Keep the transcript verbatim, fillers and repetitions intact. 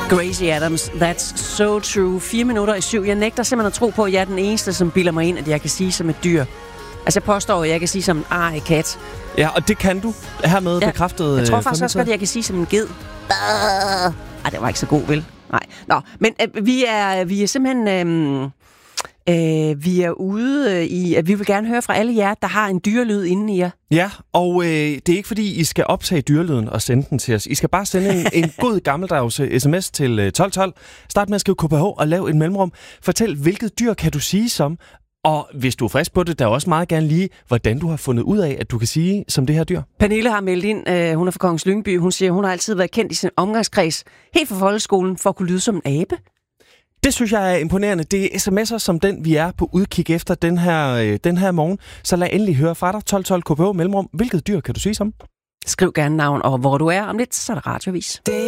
Gracie Adams, that's so true. Fire minutter i syv. Jeg nægter simpelthen at tro på, at jeg er den eneste, som bilder mig ind, at jeg kan sige som et dyr. Altså, jeg påstår, at jeg kan sige som en arrig kat. Ja, og det kan du hermed ja. bekræftet. Jeg tror faktisk også godt, at jeg kan sige som en ged. Ej, det var ikke så god, vel? Nej. Nå, men øh, vi, er, vi er simpelthen... Øh, øh, vi er ude øh, i... At vi vil gerne høre fra alle jer, der har en dyrelyd inde i jer. Ja, og øh, det er ikke fordi, I skal optage dyrelyden og sende den til os. I skal bare sende en, en god gammeldags sms til øh, tolv tolv. Start med at skrive K P H og lav en mellemrum. Fortæl, hvilket dyr kan du sige som... Og hvis du er frisk på det, der er også meget gerne lige, hvordan du har fundet ud af, at du kan sige som det her dyr. Pernille har meldt ind, øh, hun er fra Kongens Lyngby. Hun siger, hun har altid været kendt i sin omgangskreds, helt fra folkeskolen, for at kunne lyde som en abe. Det synes jeg er imponerende. Det er sms'er som den, vi er på udkig efter den her, øh, den her morgen. Så lad endelig høre fra dig. tolv tolv K P H mellemrum. Hvilket dyr kan du sige som? Skriv gerne navn og hvor du er. Om lidt, så er der radiovis.